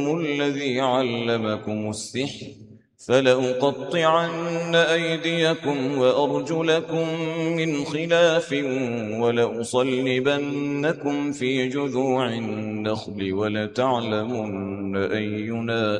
الذي علمكم السحر فلأقطعن أيديكم وأرجلكم من خلاف ولأصلبنكم في جذوع النخل ولتعلمن أينا